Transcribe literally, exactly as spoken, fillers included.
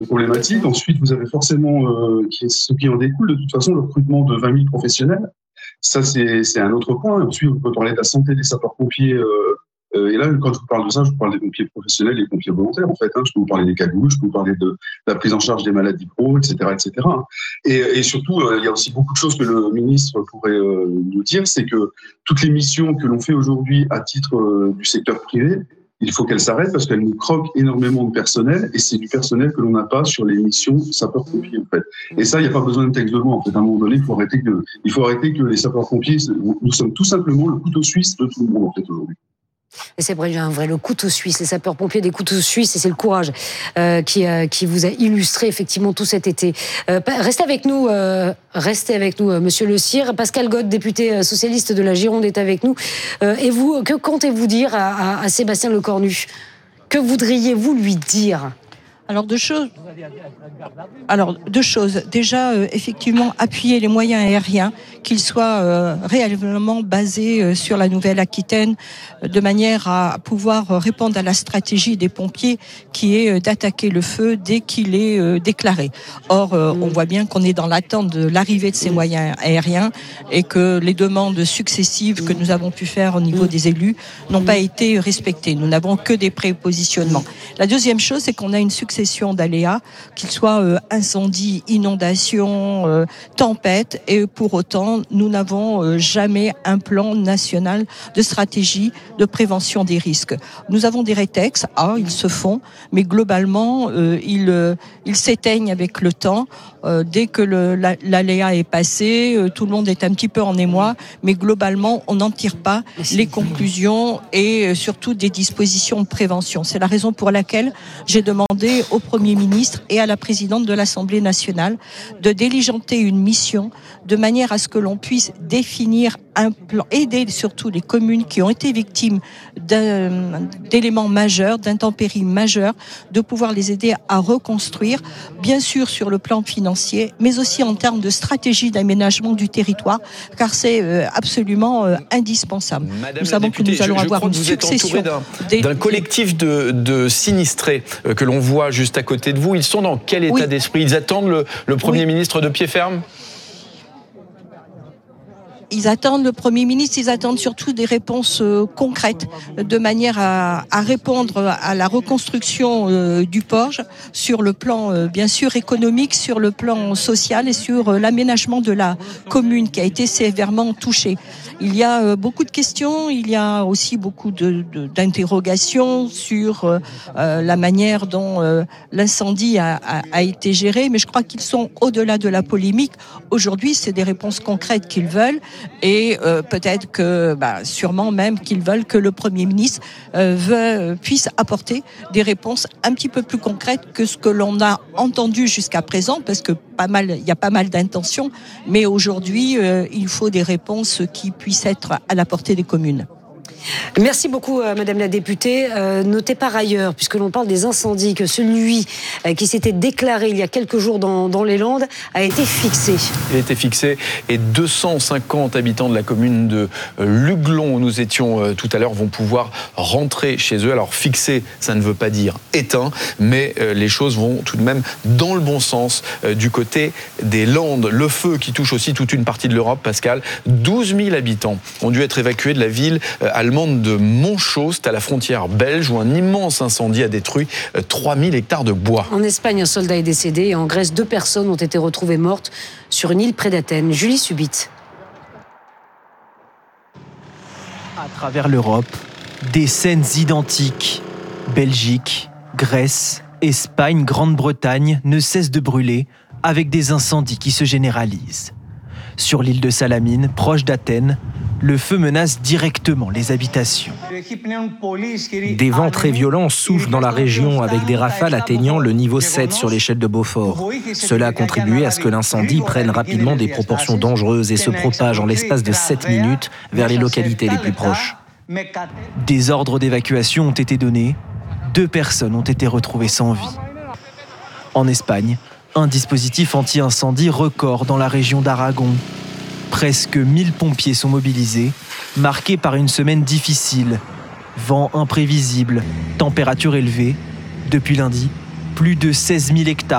problématique. Ensuite, vous avez forcément euh, ce qui en découle, de toute façon, le recrutement de vingt mille professionnels. Ça, c'est, c'est un autre point. Ensuite, on peut parler de la santé des sapeurs-pompiers. Euh, euh, et là, quand je vous parle de ça, je vous parle des pompiers professionnels et des pompiers volontaires, en fait. Hein. Je peux vous parler des cagoules, je peux vous parler de, de la prise en charge des maladies pro, et cetera, et cetera. Et, et surtout, euh, il y a aussi beaucoup de choses que le ministre pourrait euh, nous dire, c'est que toutes les missions que l'on fait aujourd'hui à titre euh, du secteur privé, il faut qu'elle s'arrête parce qu'elle nous croque énormément de personnel et c'est du personnel que l'on n'a pas sur les missions sapeurs-pompiers, en fait. Et ça, il n'y a pas besoin de texte de loi, en fait. À un moment donné, il faut arrêter que, il faut arrêter que les sapeurs-pompiers, nous sommes tout simplement le couteau suisse de tout le monde, en fait, aujourd'hui. Et c'est vrai, un vrai, le couteau suisse, les sapeurs-pompiers des couteaux suisses, et c'est le courage euh, qui, euh, qui vous a illustré effectivement tout cet été. Euh, restez avec nous, euh, restez avec nous, euh, Monsieur Le Sire. Pascal Gaude, député socialiste de la Gironde, est avec nous. Euh, et vous, que comptez-vous dire à, à, à Sébastien Lecornu ? Que voudriez-vous lui dire ? Alors deux choses. Alors deux choses. Déjà, euh, effectivement, appuyer les moyens aériens, qu'ils soient euh, réellement basés euh, sur la Nouvelle-Aquitaine, euh, de manière à pouvoir euh, répondre à la stratégie des pompiers, qui est euh, d'attaquer le feu dès qu'il est euh, déclaré. Or, euh, on voit bien qu'on est dans l'attente de l'arrivée de ces moyens aériens et que les demandes successives que nous avons pu faire au niveau des élus n'ont pas été respectées. Nous n'avons que des prépositionnements. La deuxième chose, c'est qu'on a une succession d'aléas, qu'ils soient euh, incendies, inondations, euh, tempêtes, et pour autant, nous n'avons euh, jamais un plan national de stratégie de prévention des risques. Nous avons des rétex, ah, ils se font, mais globalement, euh, ils, euh, ils s'éteignent avec le temps. Euh, dès que le, la, l'aléa est passé, euh, tout le monde est un petit peu en émoi, mais globalement, on n'en tire pas les conclusions et euh, surtout des dispositions de prévention. C'est la raison pour laquelle j'ai demandé au Premier ministre et à la présidente de l'Assemblée nationale de diligenter une mission de manière à ce que l'on puisse définir un plan, aider surtout les communes qui ont été victimes d'un, d'éléments majeurs, d'intempéries majeures, de pouvoir les aider à reconstruire, bien sûr sur le plan financier, mais aussi en termes de stratégie d'aménagement du territoire, car c'est euh, absolument euh, indispensable. Madame nous savons députée, que nous allons je, je avoir crois une que vous êtes succession entourée d'un, des... d'un collectif de, de sinistrés euh, que l'on voit juste à côté de vous. Ils sont dans quel état oui. d'esprit ? Ils attendent le, le Premier oui. ministre de pied ferme ? Ils attendent le Premier ministre, ils attendent surtout des réponses euh, concrètes, de manière à, à répondre à la reconstruction euh, du Porge sur le plan, euh, bien sûr, économique, sur le plan social et sur euh, l'aménagement de la commune qui a été sévèrement touchée. Il y a euh, beaucoup de questions, il y a aussi beaucoup de, de, d'interrogations sur euh, euh, la manière dont euh, l'incendie a, a, a été géré, mais je crois qu'ils sont au-delà de la polémique. Aujourd'hui, c'est des réponses concrètes qu'ils veulent. Et euh, peut-être que, bah, sûrement même qu'ils veulent que le Premier ministre euh, veut, puisse apporter des réponses un petit peu plus concrètes que ce que l'on a entendu jusqu'à présent, parce que pas mal, il y a pas mal d'intentions, mais aujourd'hui, euh, il faut des réponses qui puissent être à la portée des communes. Merci beaucoup, euh, Madame la députée. Euh, notez par ailleurs, puisque l'on parle des incendies, que celui euh, qui s'était déclaré il y a quelques jours dans, dans les Landes a été fixé. Il a été fixé et deux cent cinquante habitants de la commune de Luglon, où nous étions euh, tout à l'heure, vont pouvoir rentrer chez eux. Alors fixé, ça ne veut pas dire éteint, mais euh, les choses vont tout de même dans le bon sens euh, du côté des Landes. Le feu qui touche aussi toute une partie de l'Europe, Pascal. douze mille habitants ont dû être évacués de la ville euh, allemande de Montchaust, à la frontière belge, où un immense incendie a détruit trois mille hectares de bois. En Espagne, un soldat est décédé et en Grèce, deux personnes ont été retrouvées mortes sur une île près d'Athènes. Julie Subit. À travers l'Europe, des scènes identiques. Belgique, Grèce, Espagne, Grande-Bretagne ne cessent de brûler avec des incendies qui se généralisent. Sur l'île de Salamine, proche d'Athènes, le feu menace directement les habitations. Des vents très violents soufflent dans la région avec des rafales atteignant le niveau sept sur l'échelle de Beaufort. Cela a contribué à ce que l'incendie prenne rapidement des proportions dangereuses et se propage en l'espace de sept minutes vers les localités les plus proches. Des ordres d'évacuation ont été donnés. Deux personnes ont été retrouvées sans vie. En Espagne, un dispositif anti-incendie record dans la région d'Aragon. Presque mille pompiers sont mobilisés, marqués par une semaine difficile. Vent imprévisible, température élevée. Depuis lundi, plus de seize mille hectares